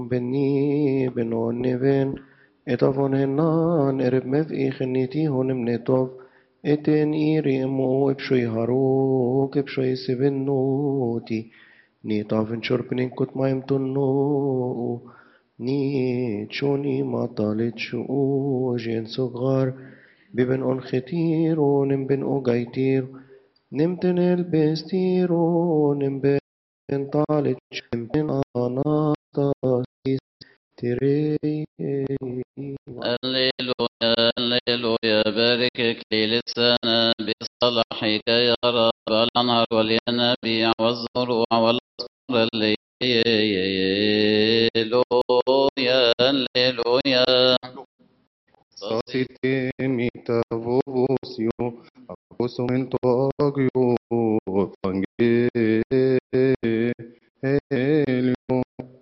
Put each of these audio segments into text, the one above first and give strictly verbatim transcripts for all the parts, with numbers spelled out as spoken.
Benni benon neven etavon henan erb mev ikhniti honem netov eten iri emo epshoy harok epshoy sevenoti ni taven shorpenin kut maim tunno ni choni matalet shu jen sogar biben on khetir onem ben ogaitir nemten el bestiro nem ben talet nem ben anatas تري الليلويا الليلويا باركك للسنة بصلاحك يا رب الأنهار والينابيع والزروع والأسفار الليلويا الليلويا Sasitemi tavosio, aposo mentogio, evangelio.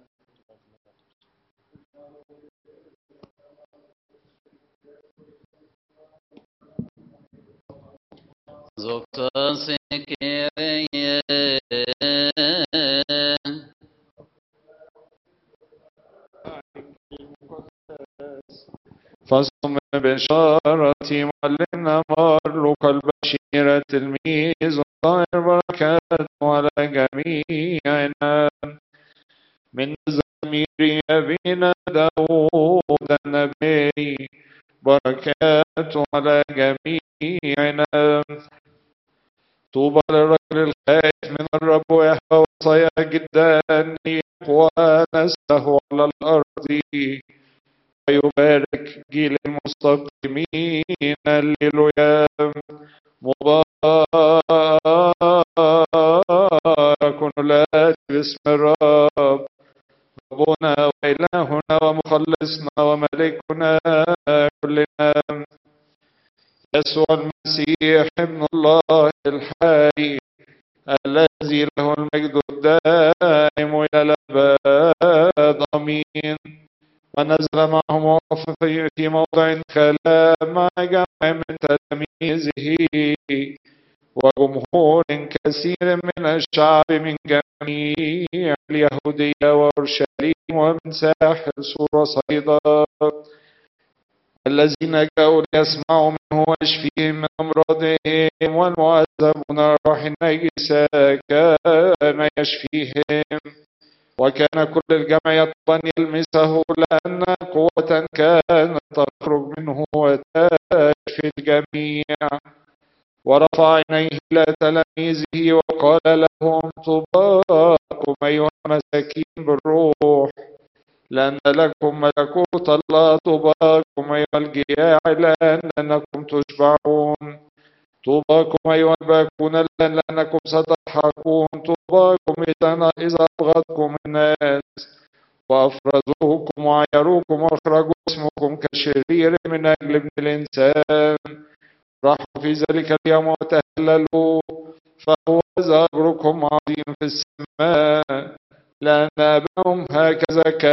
زكتا سكيريا فصم بشارة معلمنا مارلوك البشير تلميذ ظاهر بركات على جميعنا من زمير أبينا داود النبي بركات على جميعنا طوبى للرجل الخائف من الرب ويحفظ وصايا جدا يقوى نسله على الأرض ويبارك جيل المستقيمين الليلويا مبارك الآتي باسم الرب ربنا وإلهنا ومخلصنا وملكنا كلنا يسوع المسيح ابن الله الحي الذي له المجد الدائم إلى الأبد آمين. ونزل معهم وقف في موضع كلام مع جمع من تلاميذه وجمهور كثير من الشعب من جميع اليهودية وأورشليم ومن ساحل سور صيدا الذين جاءوا ليسمعوا منه ويشفيهم من أمراضهم والمعذبون الروح النجسة كان يشفيهم. وكان كل الجمع يطلب أن يلمسه لأن قوة كانت تخرج منه وتشفي الجميع. ورفع عينيه إلى تلاميذه وقال لهم طوباكم أيها المساكين بالروح لأن لكم ملكوت الله. طوباكم أيها الجياع لأنكم تشبعون. طوباكم أيها الباكون لأنكم ستضحكون. طوباكم إذا إذا أبغضكم الناس وأفرزوكم وعيروكم وأخرجوا اسمكم كشرير من أجل ابن الإنسان. راحوا في ذلك اليوم وتهللوا فهو أجركم عظيم في السماء لأن أباهم هكذا كان